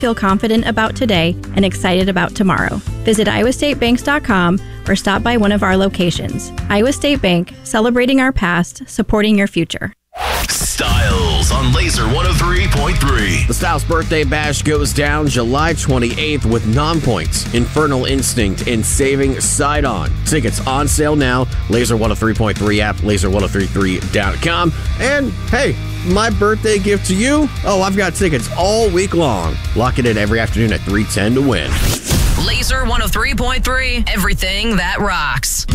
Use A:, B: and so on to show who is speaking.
A: feel confident about today and excited about tomorrow. Visit iowastatebanks.com or stop by one of our locations. Iowa State Bank, celebrating our past, supporting your future.
B: Styles on Laser 103.3.
C: The Styles Birthday Bash goes down July 28th with Nonpoints, Infernal Instinct, and Saving Side On. Tickets on sale now. Laser 103.3 app, laser1033.com. And hey, my birthday gift to you? Oh, I've got tickets all week long. Lock it in every afternoon at 3:10 to win.
D: Laser 103.3, everything that rocks.